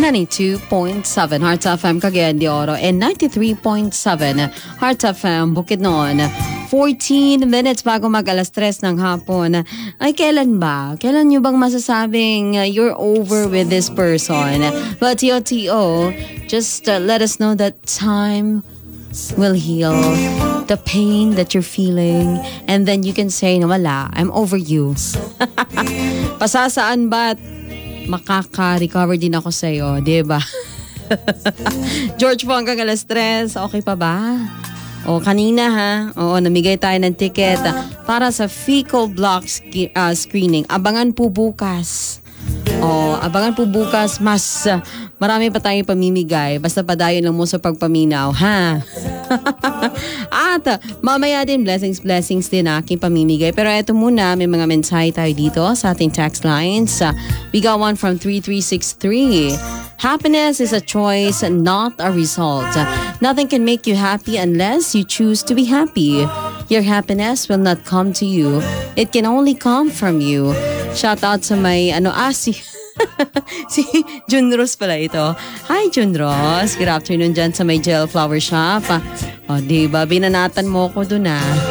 92.7 Hearts FM Cagayan de Oro and 93.7 Hearts FM Bukidnon. 14 minutes bago mag alas 3 ng hapon. Ay, kailan ba? Kailan nyo bang masasabing you're over with this person? But TOTO, just let us know that time will heal the pain that you're feeling, and then you can say na wala, I'm over you. Pasasaan ba't makaka-recover din ako sa'yo, diba? George po hanggang alas 3, okay pa ba? O kanina ha, oo, namigay tayo ng ticket para sa fecal block screening. Abangan po bukas. Abangan po bukas, mas marami pa tayong pamimigay. Basta padayon lang mo sa pagpaminaw, ha? At mamaya din, blessings din aking pamimigay. Pero eto muna, may mga mensahe tayo dito sa ating text lines. We got one from 3363. Happiness is a choice, not a result. Nothing can make you happy unless you choose to be happy. Your happiness will not come to you. It can only come from you. Shout out sa may si Junros pala ito. Hi Junros, good afternoon dyan sa may Gel Flower Shop. Diba, binanatan mo ko dun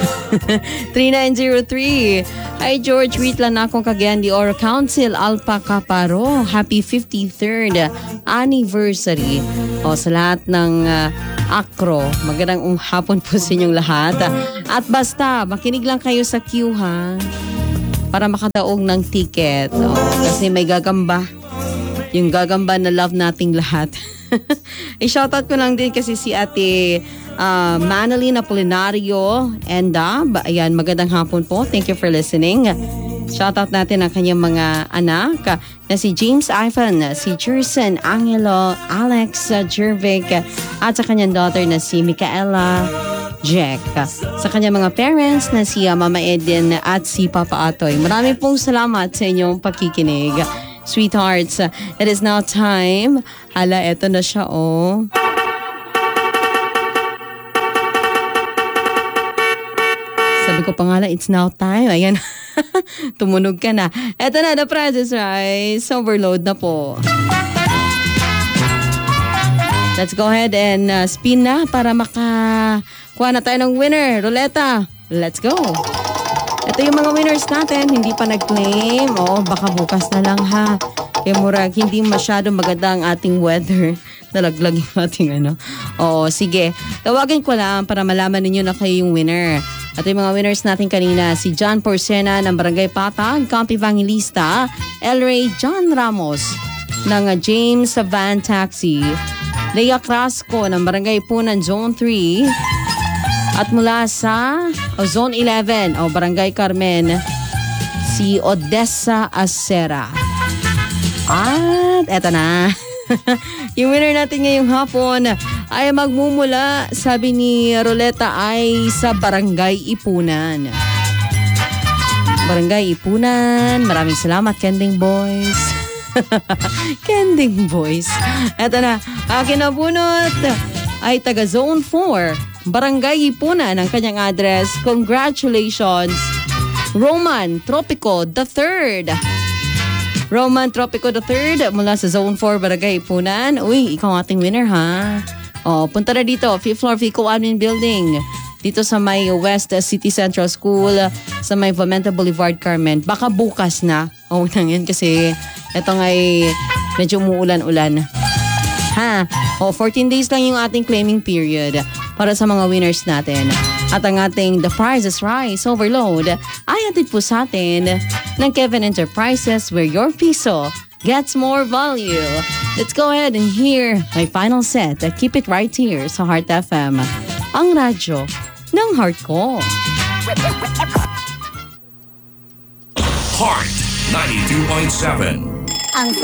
3903. Hi George, wait lang na akong Cagayan de Oro Council Alpha Caparo. Happy 53rd anniversary. Sa lahat ng akro, magandang hapon po sa inyong lahat. At basta, makinig lang kayo sa queue ha, para makadaog ng ticket. Kasi may gagamba. Yung gagamba na love nating lahat. I-shoutout ko lang din kasi si Ate Manalyn Apolinario and ayan, magandang hapon po. Thank you for listening. Shoutout natin ang kanyang mga anak na si James Ivan, si Jerson Angelo, Alex Jervic, at sa kanyang daughter na si Micaela Jack. Sa kanyang mga parents na si Mama Eden at si Papa Atoy. Maraming pong salamat sa inyong pakikinig. Sweethearts, it is now time. Hala, eto na siya Sabi ko pa nga lang, it's now time. Ayan, tumunog ka na. Eto na, the prize is right. Overload na po. Let's go ahead and spin na para makakuha na tayo ng winner. Ruleta, let's go. Ito yung mga winners natin, hindi pa nag-claim. Baka bukas na lang ha. Kaya murag, hindi masyado maganda ang ating weather. Nalaglag yung ating sige. Tawagin ko lang para malaman ninyo na kayo yung winner. At yung mga winners natin kanina, si John Porcena ng Barangay Patag, Camp Evangelista, El Rey John Ramos ng James Van Taxi, Lea Crasco ng Barangay Punan Zone 3, at mula sa Zone 11 Barangay Carmen, si Odessa Acera. At eto na. Yung winner natin ngayong hapon ay magmumula, sabi ni Roleta, ay sa Barangay Ipunan. Barangay Ipunan. Maraming salamat, Kending Boys. Kending Boys. Eto na. Akin na bunot ay taga Zone 4. Barangay Ipunan ang kanyang address. Congratulations, Roman Tropico III. Roman Tropico III mula sa Zone 4, Barangay Ipunan. Uy, ikaw ang ating winner ha. Punta na dito, 5th floor Fico Admin Building. Dito sa may West City Central School, sa may Vamenta Boulevard, Carmen. Baka bukas na. Nang yun kasi ito nga'y medyo umuulan-ulan. 14 days lang yung ating claiming period para sa mga winners natin. At ang ating The Price is Right Overload ay hatid po sa atin ng Kevin Enterprises, where your piso gets more value. Let's go ahead and hear my final set. Keep it right here sa Heart FM, ang radyo ng heart ko. Heart 92.7.